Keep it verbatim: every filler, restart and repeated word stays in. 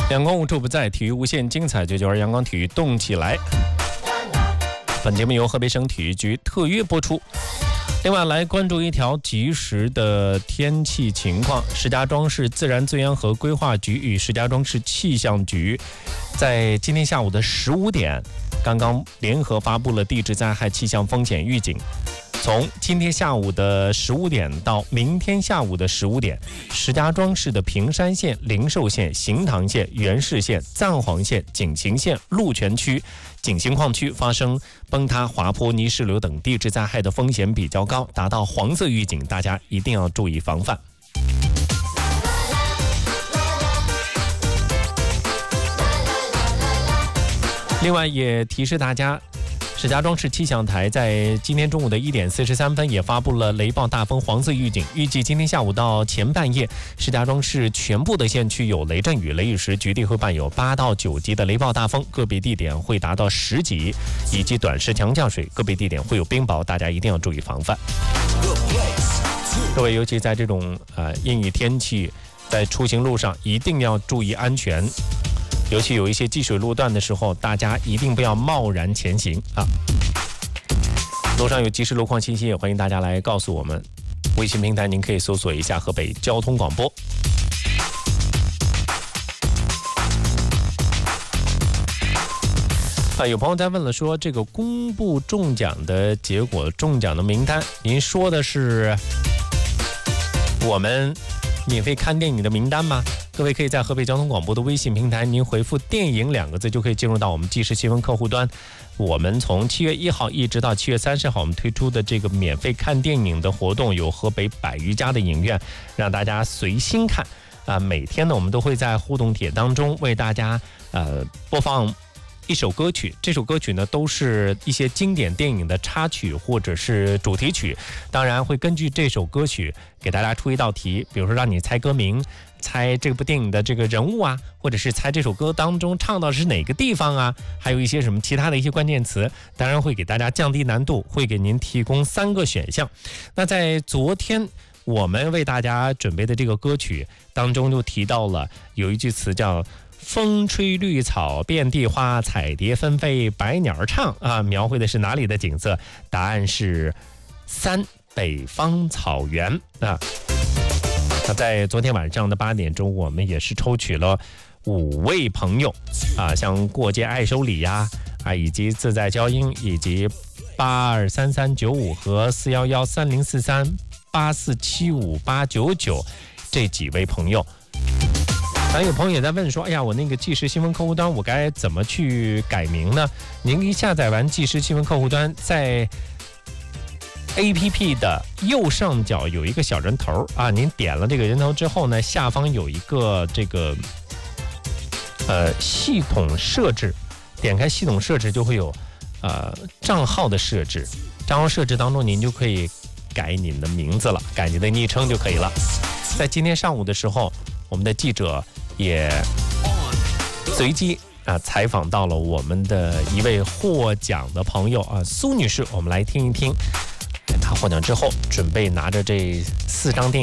阳光无处不在，体育无限精彩，就就是阳光体育动起来。本节目由河北省体育局特约播出。另外来关注一条及时的天气情况，石家庄市自然资源和规划局与石家庄市气象局在今天下午的十五点刚刚联合发布了地质灾害气象风险预警。从今天下午的十五点到明天下午的十五点，石家庄市的平山县、灵寿县、行塘县、元氏县、赞皇县、景行县、鹿泉区、景行矿区发生崩塌、滑坡、泥石流等地质灾害的风险比较高，达到黄色预警，大家一定要注意防范。另外也提示大家，石家庄市气象台在今天中午的一点四十三分也发布了雷暴大风黄色预警，预计今天下午到前半夜，石家庄市全部的县区有雷阵雨、雷雨时，局地会伴有八到九级的雷暴大风，个别地点会达到十级，以及短时强降水，个别地点会有冰雹，大家一定要注意防范。各位，尤其在这种呃阴雨天气，在出行路上一定要注意安全。尤其有一些积水路段的时候，大家一定不要贸然前行啊！路上有即时路况信息，也欢迎大家来告诉我们。微信平台您可以搜索一下河北交通广播。啊，有朋友在问了说，这个公布中奖的结果、中奖的名单，您说的是我们免费看电影的名单吗？各位可以在河北交通广播的微信平台，您回复电影两个字就可以进入到我们即时新闻客户端。我们从七月一号一直到七月三十号，我们推出的这个免费看电影的活动，有河北百余家的影院，让大家随心看啊。每天呢，我们都会在互动帖当中为大家呃播放一首歌曲，这首歌曲呢都是一些经典电影的插曲或者是主题曲，当然会根据这首歌曲给大家出一道题，比如说让你猜歌名，猜这部电影的这个人物啊，或者是猜这首歌当中唱到的是哪个地方啊，还有一些什么其他的一些关键词，当然会给大家降低难度，会给您提供三个选项。那在昨天我们为大家准备的这个歌曲当中就提到了有一句词叫风吹绿草遍地花，彩蝶纷飞百鸟唱啊，描绘的是哪里的景色？答案是三，北方草原啊。那在昨天晚上的八点钟，我们也是抽取了五位朋友啊，像过街爱收礼呀啊，以及自在交音，以及八二三三九五和四幺幺三零四三八四七五八九九这几位朋友。还有朋友也在问说，哎呀，我那个即时新闻客户端我该怎么去改名呢？您一下载完即时新闻客户端，在 A P P 的右上角有一个小人头啊，您点了这个人头之后呢，下方有一个这个呃系统设置，点开系统设置就会有呃账号的设置，账号设置当中您就可以改您的名字了，改您的昵称就可以了。在今天上午的时候，我们的记者也随机啊采访到了我们的一位获奖的朋友啊，苏女士，我们来听一听。她获奖之后，准备拿着这四张电影